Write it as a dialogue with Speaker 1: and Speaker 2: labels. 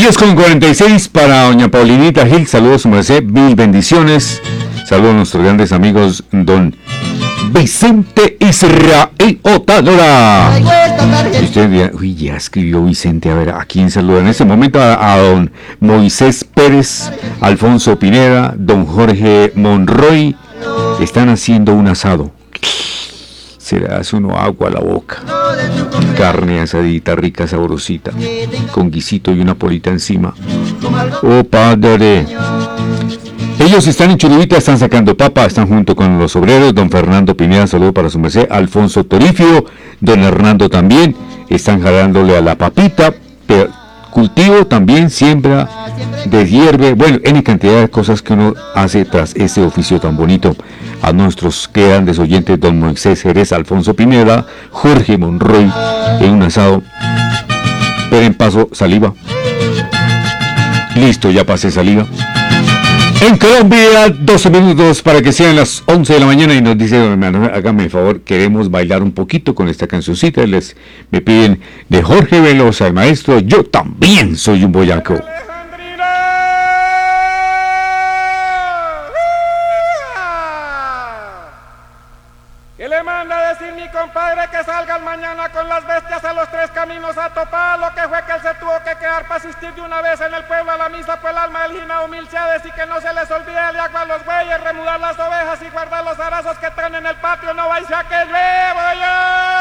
Speaker 1: 10:46 para doña Paulinita Gil. Saludos, su merced. Mil bendiciones. Saludos a nuestros grandes amigos, don Vicente Israel Otadora. Usted dirá, uy, ya escribió Vicente. A ver, ¿a quién saluda? En este momento a don Moisés Pérez, Alfonso Pineda, don Jorge Monroy. Están haciendo un asado. Se le hace uno agua a la boca. Carne asadita, rica, sabrosita, con guisito y una polita encima. ¡Oh, padre! Ellos están en Churubita, están sacando papa, están junto con los obreros. Don Fernando Pineda, saludo para su merced. Alfonso Torifio, don Hernando también, están jalándole a la papita. Pero cultivo también, siembra, deshierve, bueno, N cantidad de cosas que uno hace tras ese oficio tan bonito. A nuestros grandes oyentes, don Moisés Jerez, Alfonso Pineda, Jorge Monroy, en un asado. Esperen, paso saliva. Listo, ya pasé saliva. En Colombia, 12 minutos para que sean las 11 de la mañana y nos dice, don hermano, hágame el favor, queremos bailar un poquito con esta cancioncita. Me piden de Jorge Velosa, el maestro, Yo también soy un boyaco.
Speaker 2: ¿Qué le manda a decir mi compadre que salgan mañana con las bestias a los tres caminos a topar? Lo que fue que él se tuvo que quedar para asistir de una vez en el pueblo a la misa, pues el alma del Gina humilchades y que no se les olvide el agua a los bueyes, remudar las ovejas y guardar los arazos que están en el patio, no vais a que llueva yo.